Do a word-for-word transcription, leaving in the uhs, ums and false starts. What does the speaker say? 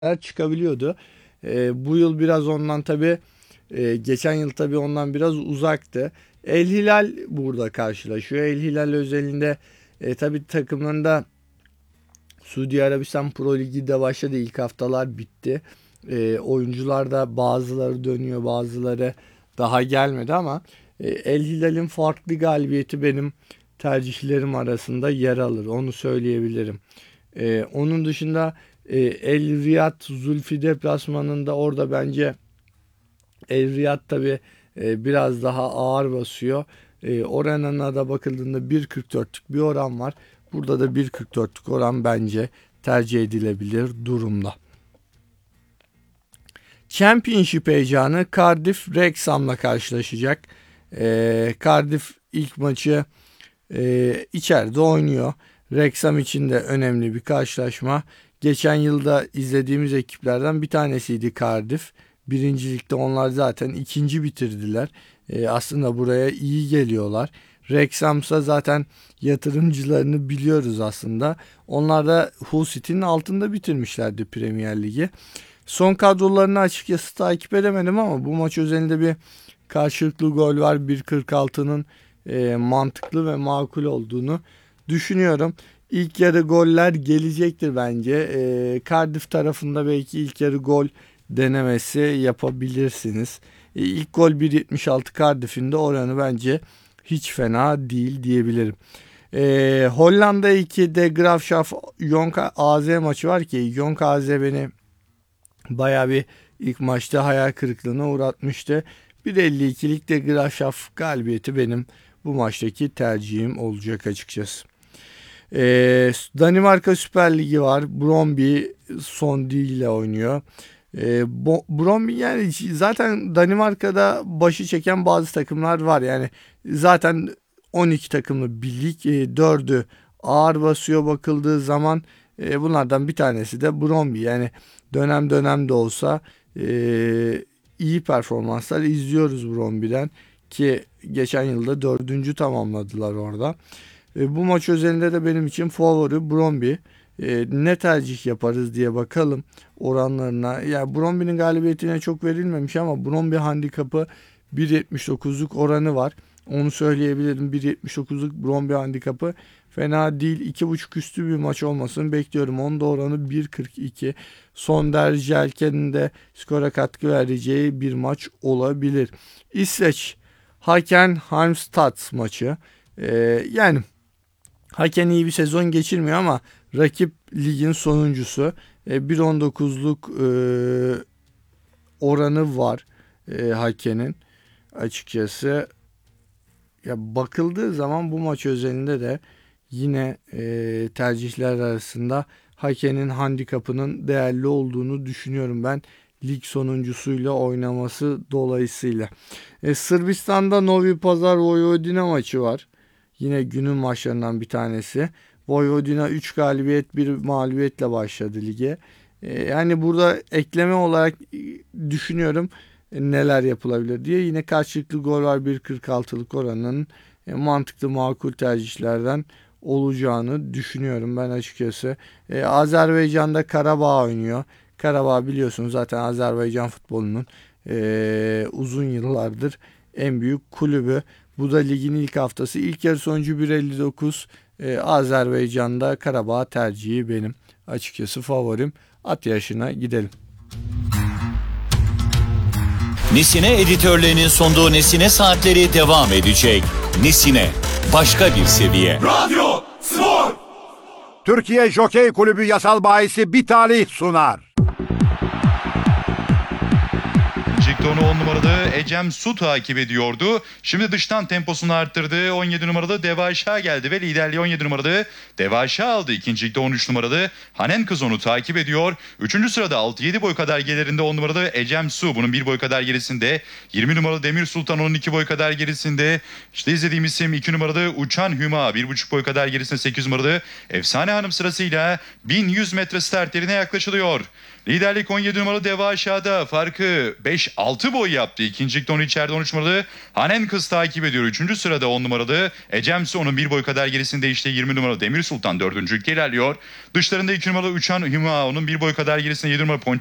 çıkabiliyordu. E, bu yıl biraz ondan tabii e, geçen yıl tabii ondan biraz uzaktı. El Hilal burada karşılaşıyor. El Hilal özelinde e, tabii takımlarında Suudi Arabistan Pro Ligi de başladı. İlk haftalar bitti. E, oyuncular da bazıları dönüyor, bazıları daha gelmedi ama e, El Hilal'in farklı galibiyeti benim tercihlerim arasında yer alır. Onu söyleyebilirim. E, onun dışında e, El Riyad Zulfi deplasmanında orada bence El Riyad tabi biraz daha ağır basıyor. E, oranına da bakıldığında bir kırk dörtlük bir oran var. Burada da bir kırk dörtlük oran bence tercih edilebilir durumda. Championship heyecanı Cardiff Wrexham'la karşılaşacak. E, Cardiff ilk maçı e, içeride oynuyor. Wrexham için de önemli bir karşılaşma. Geçen yılda izlediğimiz ekiplerden bir tanesiydi Cardiff. Birincilikte onlar zaten ikinci bitirdiler. E, aslında buraya iyi geliyorlar. Wrexham'sa zaten yatırımcılarını biliyoruz aslında. Onlar da Hull City'nin altında bitirmişlerdi Premier Ligi. Son kadrolarını açıkçası takip edemedim ama bu maç özelinde bir karşılıklı gol var. bir kırk altının e, mantıklı ve makul olduğunu düşünüyorum. İlk yarı goller gelecektir bence. E, Cardiff tarafında belki ilk yarı gol denemesi yapabilirsiniz. E, ilk gol bir yetmiş altı Cardiff'in de oranı bence hiç fena değil diyebilirim. E, Hollanda ikide Graafschap Jong A Z maçı var ki Jong A Z beni bayağı bir ilk maçta hayal kırıklığına uğratmıştı. bir elli ikilik de Graafschap galibiyeti benim bu maçtaki tercihim olacak açıkçası. Ee, Danimarka Süper Ligi var. Brøndby Sondy ile oynuyor. Ee, Brøndby yani zaten Danimarka'da başı çeken bazı takımlar var. Yani zaten on iki takımlı bir lig. E, dördü ağır basıyor bakıldığı zaman. E, bunlardan bir tanesi de Brøndby. Yani dönem dönem de olsa e, iyi performanslar izliyoruz Brøndby'den ki geçen yılda dördüncü tamamladılar orada. E, bu maç özelinde de benim için favori Brøndby. E, ne tercih yaparız diye bakalım oranlarına. Yani Brøndby'nin galibiyetine çok verilmemiş ama Brøndby handikapı bir yetmiş dokuzluk oranı var. Onu söyleyebilirim. bir yetmiş dokuzluk Brøndby handikapı fena değil. iki buçuk üstü bir maç olmasını bekliyorum. Onun da oranı bir kırk iki. Sonder Jelken'in de skora katkı vereceği bir maç olabilir. İsveç Haken Halmstad maçı. Ee, yani Haken iyi bir sezon geçirmiyor ama rakip ligin sonuncusu. Ee, bir on dokuzluk e, oranı var e, Haken'in açıkçası. Ya bakıldığı zaman bu maç özelinde de yine e, tercihler arasında Haken'in handikapının değerli olduğunu düşünüyorum ben lig sonuncusuyla oynaması dolayısıyla. E, Sırbistan'da Novi Pazar Vojvodina maçı var. Yine günün maçlarından bir tanesi. Vojvodina üç galibiyet bir mağlubiyetle başladı lige. E, yani burada ekleme olarak düşünüyorum neler yapılabilir diye. Yine karşılıklı gol var bir kırk altılık oranının e, mantıklı makul tercihlerden olacağını düşünüyorum ben açıkçası. E, Azerbaycan'da Karabağ oynuyor. Karabağ biliyorsunuz zaten Azerbaycan futbolunun e, uzun yıllardır en büyük kulübü. Bu da ligin ilk haftası. İlk yarı sonucu bir elli dokuz. E, Azerbaycan'da Karabağ tercihi benim açıkçası favorim. At yaşına gidelim. Nesine editörlerinin sunduğu Nesine Saatleri devam edecek. Nesine, başka bir seviye. Radyo Spor! Türkiye Jokey Kulübü yasal bahisi bir talih sunar. Onu on numaralı Ecem Su takip ediyordu. Şimdi dıştan temposunu arttırdı. on yedi numaralı Devaşa geldi ve liderliği on yedi numaralı Devaşa aldı. İkincilikte on üç numaralı Hanen Kız onu takip ediyor. Üçüncü sırada altı yedi boy kadar gerisinde on numaralı Ecem Su. Bunun bir boy kadar gerisinde. yirmi numaralı Demir Sultan onun iki boy kadar gerisinde. İşte izlediğim isim iki numaralı Uçan Hüma. bir buçuk boy kadar gerisinde sekiz numaralı Efsane Hanım sırasıyla bin yüz metre start yerine yaklaşılıyor. Liderlik on yedi numaralı Devaşa'da, farkı beş altı boy yaptı. İkincilikte onu içeride on üç numaralı Hanen Kız takip ediyor. Üçüncü sırada on numaralı Ecemsi onun bir boy kadar gerisinde işte yirmi numaralı Demir Sultan dördüncülükte ilerliyor. Dışlarında iki numaralı Uçan Hüma onun bir boy kadar gerisinde yedi numaralı